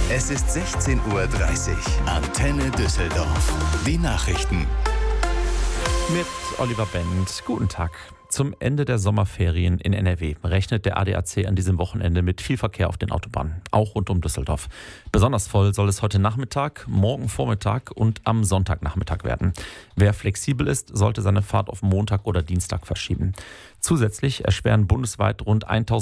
Es ist 16:30 Uhr. Antenne Düsseldorf. Die Nachrichten. Mit Oliver Bent. Guten Tag. Zum Ende der Sommerferien in NRW rechnet der ADAC an diesem Wochenende mit viel Verkehr auf den Autobahnen, auch rund um Düsseldorf. Besonders voll soll es heute Nachmittag, morgen Vormittag und am Sonntagnachmittag werden. Wer flexibel ist, sollte seine Fahrt auf Montag oder Dienstag verschieben. Zusätzlich erschweren bundesweit rund 1000